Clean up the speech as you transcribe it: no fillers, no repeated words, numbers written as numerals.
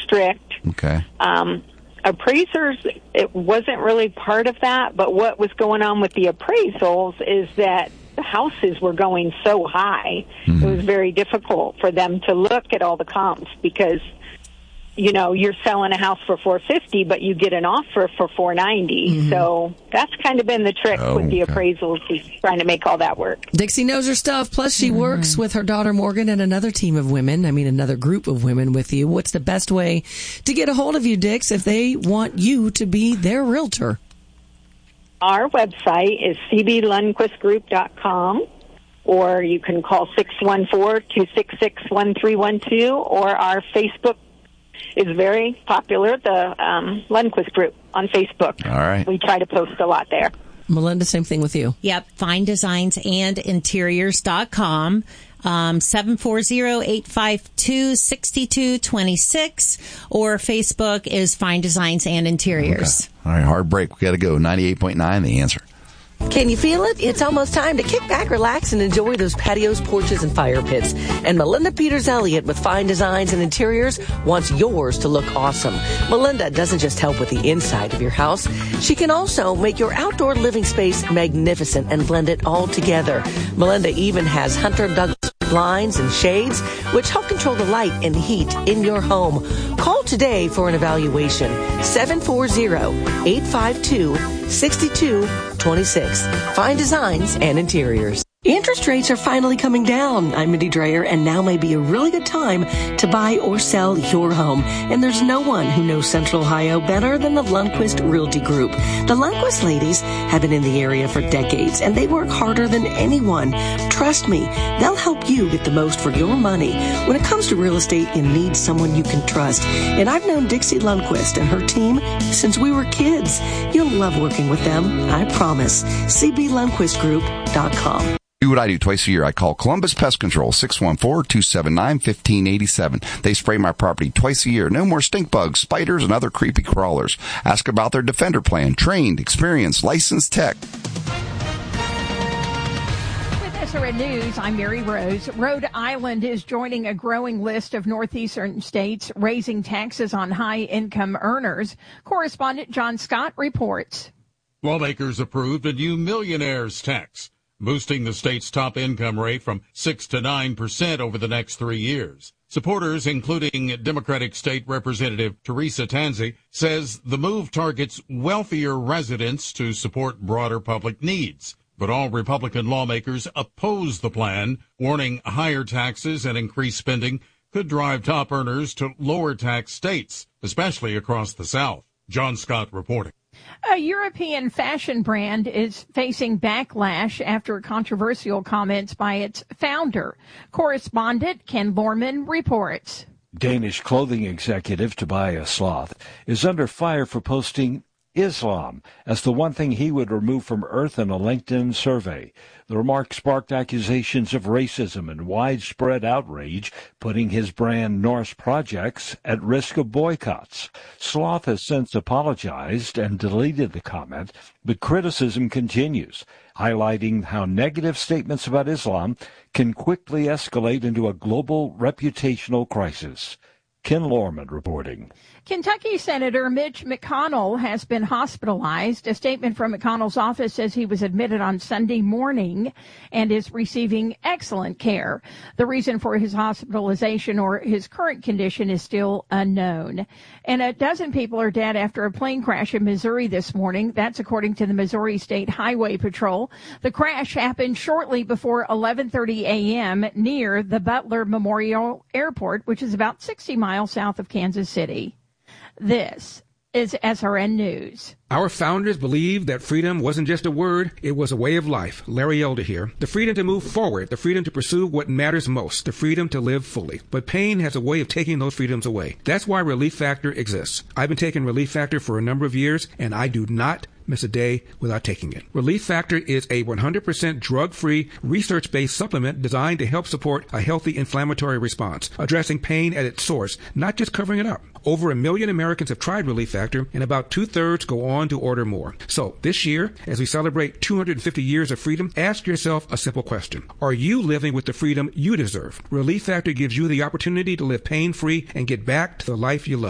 strict. Okay. Appraisers, it wasn't really part of that, but what was going on with the appraisals is that the houses were going so high, it was very difficult for them to look at all the comps because, you know, you're selling a house for $450, but you get an offer for $490. So that's kind of been the trick with the appraisals, is trying to make all that work. Dixie knows her stuff. Plus, she works with her daughter Morgan and another team of women. I mean, another group of women with you. What's the best way to get a hold of you, Dix, if they want you to be their realtor? Our website is cblundquistgroup.com, or you can call 614-266-1312, or our Facebook is very popular, the Lundquist Group on Facebook. All right. We try to post a lot there. Melinda, same thing with you. Yep, FineDesignsAndInteriors.com. 740-852-6226, or Facebook is Fine Designs and Interiors. Okay. All right, hard break. We got to go. 98.9, The Answer. Can you feel it? It's almost time to kick back, relax, and enjoy those patios, porches, and fire pits. And Melinda Peters-Elliott with Fine Designs and Interiors wants yours to look awesome. Melinda doesn't just help with the inside of your house. She can also make your outdoor living space magnificent and blend it all together. Melinda even has Hunter Douglas blinds and shades, which help control the light and heat in your home. Call today for an evaluation. 740-852-6226. Fine Designs and Interiors. Interest rates are finally coming down. I'm Mindy Dreyer, and now may be a really good time to buy or sell your home. And there's no one who knows Central Ohio better than the Lundquist Realty Group. The Lundquist ladies have been in the area for decades, and they work harder than anyone. Trust me, they'll help you get the most for your money. When it comes to real estate, you need someone you can trust. And I've known Dixie Lundquist and her team since we were kids. You'll love working with them, I promise. CBLundquistGroup.com. Do what I do twice a year. I call Columbus Pest Control, 614-279-1587. They spray my property twice a year. No more stink bugs, spiders, and other creepy crawlers. Ask about their Defender plan. Trained, experienced, licensed tech. With SRN News, I'm Mary Rose. Rhode Island is joining a growing list of northeastern states raising taxes on high-income earners. Correspondent John Scott reports. Lawmakers approved a new millionaires tax, boosting the state's top income rate from 6 to 9% over the next 3 years. Supporters, including Democratic State Representative Teresa Tanzi, says the move targets wealthier residents to support broader public needs. But all Republican lawmakers oppose the plan, warning higher taxes and increased spending could drive top earners to lower tax states, especially across the South. John Scott reporting. A European fashion brand is facing backlash after controversial comments by its founder. Correspondent Ken Lorman reports. Danish clothing executive Tobias Sloth is under fire for posting Islam as the one thing he would remove from Earth in a LinkedIn survey. The remark sparked accusations of racism and widespread outrage, putting his brand Norse Projects at risk of boycotts. Sloth has since apologized and deleted the comment, but criticism continues, highlighting how negative statements about Islam can quickly escalate into a global reputational crisis. Ken Lorman reporting. Kentucky Senator Mitch McConnell has been hospitalized. A statement from McConnell's office says he was admitted on Sunday morning and is receiving excellent care. The reason for his hospitalization or his current condition is still unknown. And a dozen people are dead after a plane crash in Missouri this morning. That's according to the Missouri State Highway Patrol. The crash happened shortly before 11:30 a.m. near the Butler Memorial Airport, which is about 60 miles south of Kansas City. This is SRN News. Our founders believed that freedom wasn't just a word, it was a way of life. Larry Elder here. The freedom to move forward, the freedom to pursue what matters most, the freedom to live fully. But pain has a way of taking those freedoms away. That's why Relief Factor exists. I've been taking Relief Factor for a number of years, and I do not miss a day without taking it. Relief Factor is a 100% drug-free, research-based supplement designed to help support a healthy inflammatory response, addressing pain at its source, not just covering it up. Over 1 million Americans have tried Relief Factor, and about 2/3 go on to order more. So this year, as we celebrate 250 years of freedom, ask yourself a simple question. Are you living with the freedom you deserve? Relief Factor gives you the opportunity to live pain-free and get back to the life you love.